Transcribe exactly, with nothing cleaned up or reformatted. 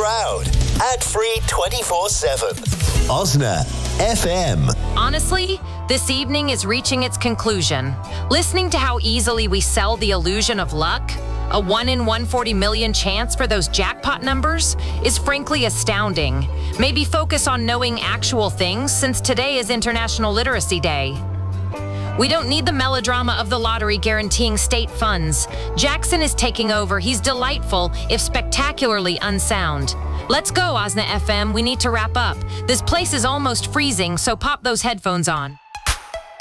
crowd. Ad-free twenty-four seven. Osna F M. Honestly, this evening is reaching its conclusion. Listening to how easily we sell the illusion of luck, a one in one hundred forty million chance for those jackpot numbers, is frankly astounding. Maybe focus on knowing actual things since today is International Literacy Day. We don't need the melodrama of the lottery guaranteeing state funds. Jackson is taking over. He's delightful, if spectacularly unsound. Let's go, Osna F M. We need to wrap up. This place is almost freezing, so pop those headphones on.